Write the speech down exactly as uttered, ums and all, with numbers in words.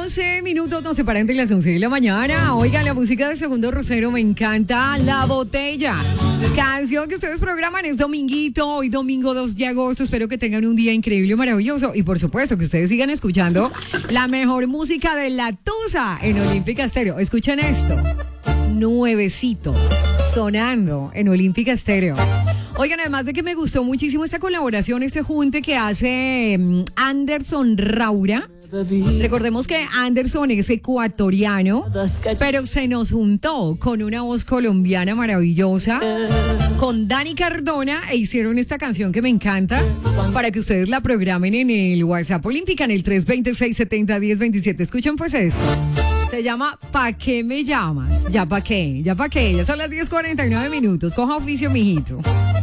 doce minutos nos separan de las once de la mañana. Oiga, la música de Segundo Rosero me encanta. La Botella. Canción que ustedes programan es dominguito, hoy domingo dos de agosto. Espero que tengan un día increíble, maravilloso. Y por supuesto que ustedes sigan escuchando la mejor música de La Tusa en Olímpica Estéreo. Escuchen esto. Nuevecito. Sonando en Olímpica Estéreo. Oigan, además de que me gustó muchísimo esta colaboración, este junte que hace um, Anderson Raura. Recordemos que Anderson es ecuatoriano, pero se nos juntó con una voz colombiana maravillosa, con Dani Cardona, e hicieron esta canción que me encanta, para que ustedes la programen en el WhatsApp Olímpica, en el tres dos seis, siete cero, uno cero dos siete. Escuchen pues esto. Se llama ¿Pa' qué me llamas? Ya pa' qué, ya pa' qué. Ya son las diez cuarenta y nueve minutos. Coja oficio, mijito.